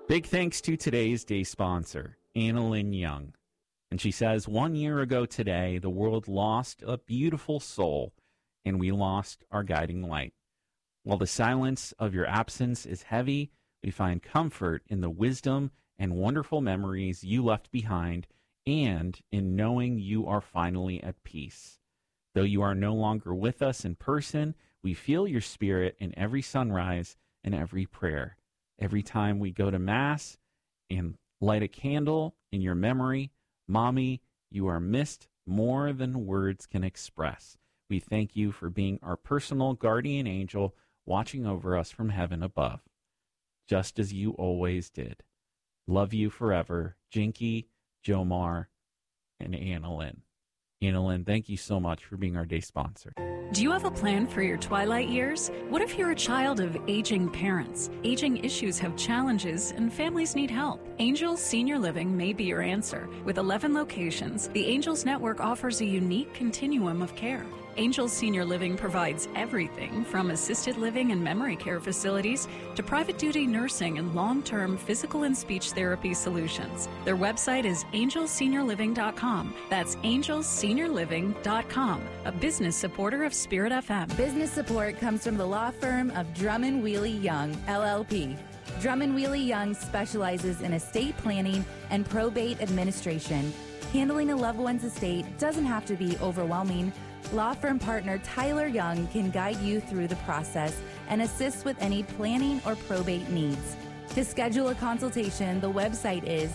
Big thanks to today's day sponsor, Annalyn Young. And she says, 1 year ago today, the world lost a beautiful soul, and we lost our guiding light. While the silence of your absence is heavy, we find comfort in the wisdom and wonderful memories you left behind, and in knowing you are finally at peace. Though you are no longer with us in person, we feel your spirit in every sunrise and every prayer. Every time we go to Mass and light a candle in your memory, Mommy, you are missed more than words can express. We thank you for being our personal guardian angel, watching over us from heaven above, just as you always did. Love you forever, Jinky, Jomar, and Annalyn. Annalyn, thank you so much for being our day sponsor. Do you have a plan for your twilight years? What if you're a child of aging parents? Aging issues have challenges and families need help. Angels Senior Living may be your answer. With 11 locations, the Angels Network offers a unique continuum of care. Angels Senior Living provides everything from assisted living and memory care facilities to private duty nursing and long-term physical and speech therapy solutions. Their website is angelseniorliving.com. That's angelseniorliving.com, a business supporter of Spirit FM. Business support comes from the law firm of Drummond Wheely Young, LLP. Drummond Wheely Young specializes in estate planning and probate administration. Handling a loved one's estate doesn't have to be overwhelming. Law firm partner Tyler Young can guide you through the process and assist with any planning or probate needs. To schedule a consultation, the website is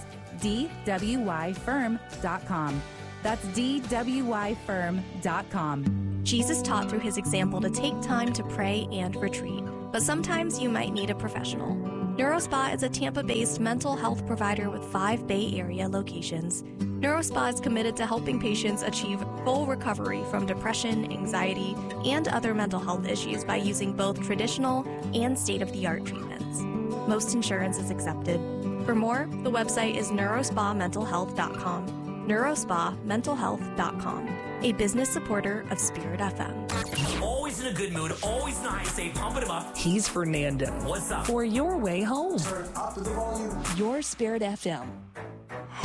dwyfirm.com. That's dwyfirm.com. Jesus taught through his example to take time to pray and retreat, but sometimes you might need a professional. NeuroSpa is a Tampa-based mental health provider with 5 Bay Area locations. NeuroSpa is committed to helping patients achieve full recovery from depression, anxiety, and other mental health issues by using both traditional and state-of-the-art treatments. Most insurance is accepted. For more, the website is neurospamentalhealth.com. neurospamentalhealth.com, a business supporter of Spirit FM. Always in a good mood, always nice, they pumping him up. He's Fernando. What's up? For your way home. Turn up the volume. Your Spirit FM.